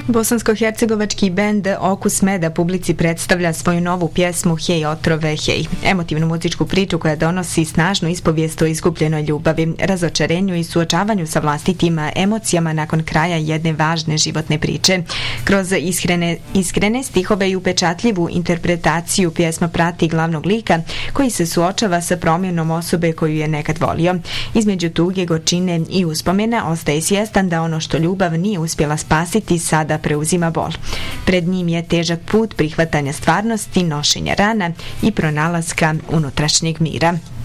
Bosansko-hercegovački bend Okus meda publici predstavlja svoju novu pjesmu Hej otrove, hej. Emotivnu muzičku priču koja donosi snažnu ispovijest o izgubljenoj ljubavi, razočarenju i suočavanju sa vlastitim emocijama nakon kraja jedne važne životne priče. Kroz iskrene stihove i upečatljivu interpretaciju pjesma prati glavnog lika koji se suočava sa promjenom osobe koju je nekad volio. Između tuge, gorčine i uspomena ostaje svjestan da ono što ljubav nije uspjela spasiti sada preuzima bol. Pred njim je težak put prihvatanja stvarnosti, nošenja rana i pronalaska unutrašnjeg mira.